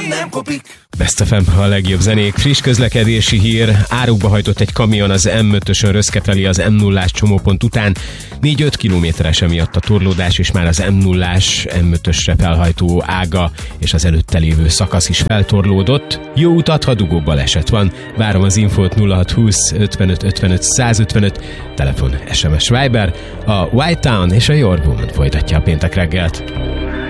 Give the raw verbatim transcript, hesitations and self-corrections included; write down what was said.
nem kopik. Best ef em, a legjobb zenék. Friss közlekedési hír. Árukba hajtott egy kamion az em ötösön Röszke felé az em nullás csomópont után. négy-öt kilométeres emiatt a torlódás, és már az em nullás em ötösre felhajtó ága és az előtte lévő szakasz is feltorlódott. Jó utat, ha dugóbb baleset van. Várom az infót nulla hat húsz ötvenöt ötvenöt százötvenöt, telefon, es em es, Viber. A White Town és a Your Woman folytatja a péntek reggelt.